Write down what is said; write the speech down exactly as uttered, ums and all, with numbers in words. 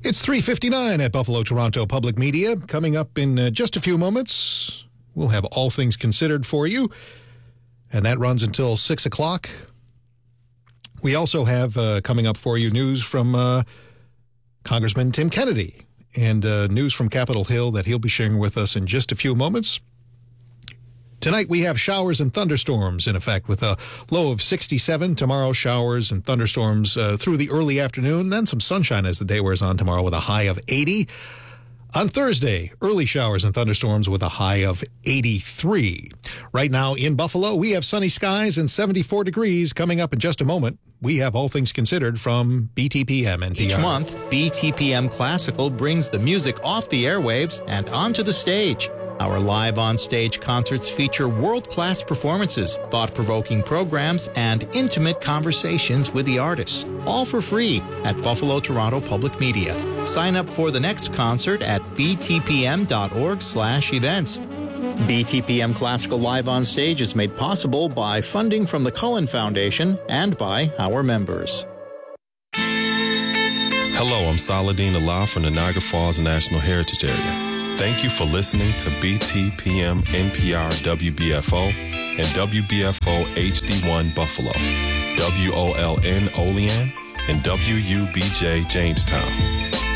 It's three fifty-nine at Buffalo Toronto Public Media. Coming up in uh, just a few moments, we'll have All Things Considered for you, and that runs until six o'clock. We also have uh, coming up for you news from uh, Congressman Tim Kennedy and uh, news from Capitol Hill that he'll be sharing with us in just a few moments. Tonight we have showers and thunderstorms in effect with a low of sixty-seven. Tomorrow, showers and thunderstorms uh, through the early afternoon, then some sunshine as the day wears on tomorrow with a high of eighty. On Thursday, early showers and thunderstorms with a high of eighty-three. Right now in Buffalo, we have sunny skies and seventy-four degrees. Coming up in just a moment, we have All Things Considered from B T P M N P R. Each month, B T P M Classical brings the music off the airwaves and onto the stage. Our live on-stage concerts feature world-class performances, thought-provoking programs, and intimate conversations with the artists, all for free at Buffalo Toronto Public Media. Sign up for the next concert at b t p m dot org slash events. B T P M Classical Live on Stage is made possible by funding from the Cullen Foundation and by our members. Hello, I'm Saladin Allah from the Niagara Falls National Heritage Area. Thank you for listening to B T P M N P R W B F O and W B F O H D one Buffalo, W O L N Olean, and W U B J Jamestown.